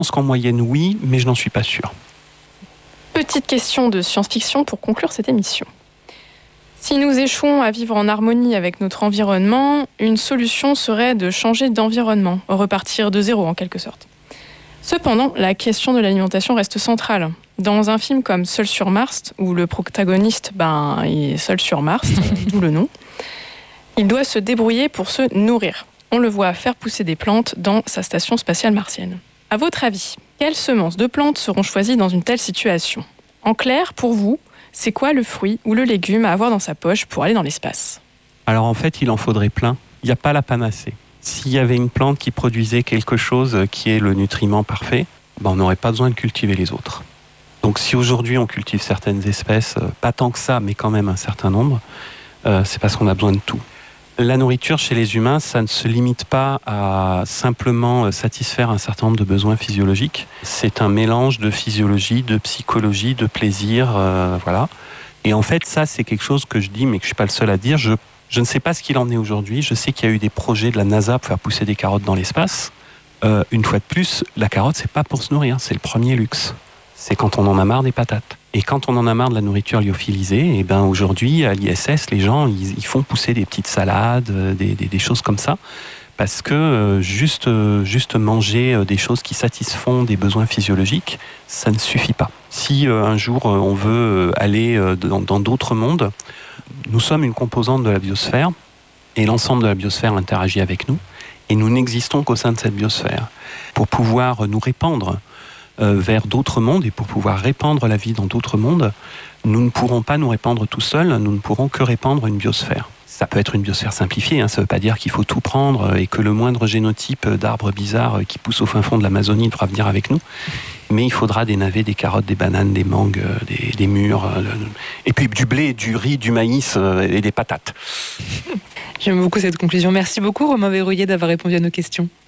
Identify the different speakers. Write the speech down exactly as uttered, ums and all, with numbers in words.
Speaker 1: pense qu'en moyenne, oui, mais je n'en suis pas sûr.
Speaker 2: Petite question de science-fiction pour conclure cette émission. Si nous échouons à vivre en harmonie avec notre environnement, une solution serait de changer d'environnement, repartir de zéro en quelque sorte. Cependant, la question de l'alimentation reste centrale. Dans un film comme Seul sur Mars, où le protagoniste ben, est seul sur Mars, d'où le nom, il doit se débrouiller pour se nourrir. On le voit faire pousser des plantes dans sa station spatiale martienne. À votre avis, quelles semences de plantes seront choisies dans une telle situation ? En clair, pour vous, c'est quoi le fruit ou le légume à avoir dans sa poche pour aller dans l'espace ?
Speaker 1: Alors en fait, il en faudrait plein. Il n'y a pas la panacée. S'il y avait une plante qui produisait quelque chose qui est le nutriment parfait, ben on n'aurait pas besoin de cultiver les autres. Donc si aujourd'hui on cultive certaines espèces, pas tant que ça, mais quand même un certain nombre, euh, c'est parce qu'on a besoin de tout. La nourriture chez les humains, ça ne se limite pas à simplement satisfaire un certain nombre de besoins physiologiques. C'est un mélange de physiologie, de psychologie, de plaisir, euh, voilà. Et en fait, ça, c'est quelque chose que je dis, mais que je ne suis pas le seul à dire. Je, je ne sais pas ce qu'il en est aujourd'hui. Je sais qu'il y a eu des projets de la NASA pour faire pousser des carottes dans l'espace. Euh, une fois de plus, la carotte, c'est pas pour se nourrir, c'est le premier luxe. C'est quand on en a marre des patates. Et quand on en a marre de la nourriture lyophilisée, et ben aujourd'hui, à l'I S S, les gens, ils, ils font pousser des petites salades, des, des, des choses comme ça, parce que euh, juste, euh, juste manger euh, des choses qui satisfont des besoins physiologiques, ça ne suffit pas. Si euh, un jour, euh, on veut aller euh, dans, dans d'autres mondes, nous sommes une composante de la biosphère, et l'ensemble de la biosphère interagit avec nous, et nous n'existons qu'au sein de cette biosphère. Pour pouvoir nous répandre Euh, vers d'autres mondes et pour pouvoir répandre la vie dans d'autres mondes, nous ne pourrons pas nous répandre tout seuls, nous ne pourrons que répandre une biosphère. Ça peut être une biosphère simplifiée, hein, ça ne veut pas dire qu'il faut tout prendre et que le moindre génotype d'arbre bizarre qui pousse au fin fond de l'Amazonie devra venir avec nous, mais il faudra des navets, des carottes, des bananes, des mangues, des, des mûres, et puis du blé, du riz, du maïs et des patates.
Speaker 3: J'aime beaucoup cette conclusion. Merci beaucoup Romain Verrouillet d'avoir répondu à nos questions.